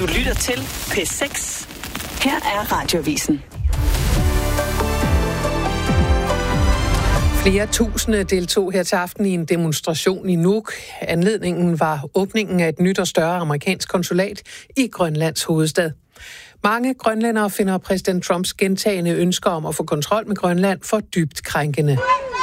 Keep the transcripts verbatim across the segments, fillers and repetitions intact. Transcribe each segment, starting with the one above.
Du lytter til P seks. Her er Radioavisen. Flere tusinde deltog her til aften i en demonstration i Nuuk. Anledningen var åbningen af et nyt og større amerikansk konsulat i Grønlands hovedstad. Mange grønlændere finder præsident Trumps gentagne ønsker om at få kontrol med Grønland for dybt krænkende.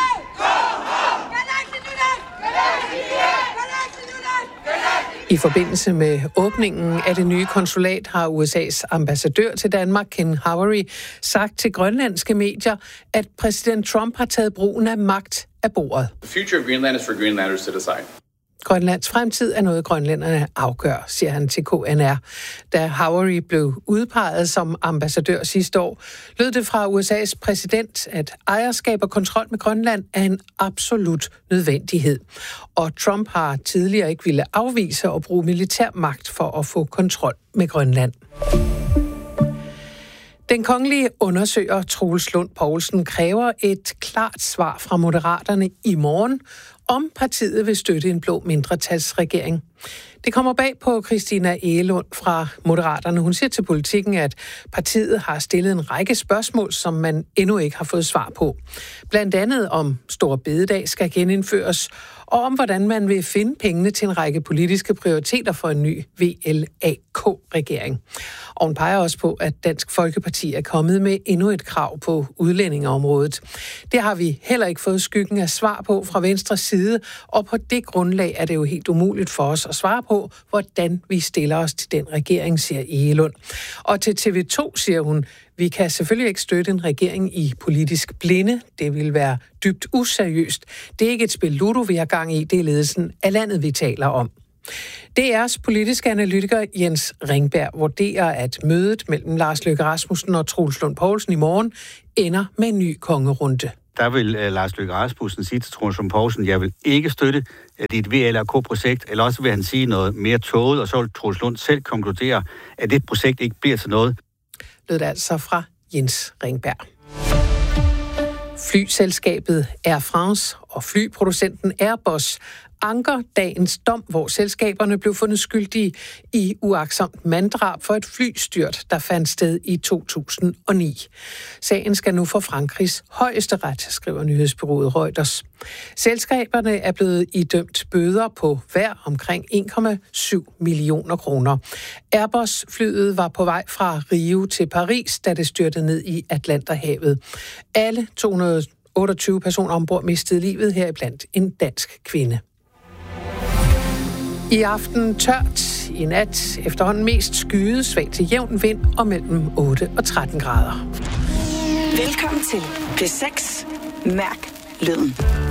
I forbindelse med åbningen af det nye konsulat har U S A's ambassadør til Danmark, Ken Havery, sagt til grønlandske medier, at præsident Trump har taget brugen af magt af bordet. The future of Greenland is for Greenlanders to decide. Grønlands fremtid er noget, grønlænderne afgør, siger han til K N R. Da Havery blev udpeget som ambassadør sidste år, lød det fra U S A's præsident, at ejerskab og kontrol med Grønland er en absolut nødvendighed. Og Trump har tidligere ikke ville afvise at bruge militær magt for at få kontrol med Grønland. Den kongelige undersøger Troels Lund Poulsen kræver et klart svar fra Moderaterne i morgen, om partiet vil støtte en blå mindretalsregering. Det kommer bag på Christina Egelund fra Moderaterne. Hun siger til Politikken, at partiet har stillet en række spørgsmål, som man endnu ikke har fået svar på. Blandt andet om Store Bededag skal genindføres, og om hvordan man vil finde pengene til en række politiske prioriteter for en ny V L A K-regering. Og hun peger også på, at Dansk Folkeparti er kommet med endnu et krav på udlændingeområdet. Det har vi heller ikke fået skyggen af svar på fra Venstres side, og på det grundlag er det jo helt umuligt for os at svare på, hvordan vi stiller os til den regering, siger Egelund. Og til T V to siger hun, vi kan selvfølgelig ikke støtte en regering i politisk blinde. Det vil være dybt useriøst. Det er ikke et spil Ludo, vi har gang i. Det er ledelsen af landet, vi taler om. D R's politiske analytiker Jens Ringberg vurderer, at mødet mellem Lars Løkke Rasmussen og Troels Lund Poulsen i morgen ender med en ny kongerunde. Der vil uh, Lars Løkke Rasmussen sige til Troels Lund Poulsen, jeg vil ikke støtte uh, dit V L A K-projekt, eller også vil han sige noget mere tåget, og så vil Troels Lund selv konkludere, at det projekt ikke bliver til noget. Lød det altså fra Jens Ringberg. Flyselskabet Air France og flyproducenten Airbus anker dagens dom, hvor selskaberne blev fundet skyldige i uagtsomt manddrab for et flystyrt, der fandt sted i to tusind og ni. Sagen skal nu for Frankrigs højesteret, skriver nyhedsbureauet Reuters. Selskaberne er blevet idømt bøder på hver omkring en komma syv millioner kroner. Airbus-flyet var på vej fra Rio til Paris, da det styrtede ned i Atlanterhavet. Alle to hundrede og otteogtyve personer ombord mistede livet, heriblandt en dansk kvinde. I aften tørt, i nat efterhånden mest skyet, svag til jævn vind og mellem otte og tretten grader. Velkommen til P seks. Mærk lyden.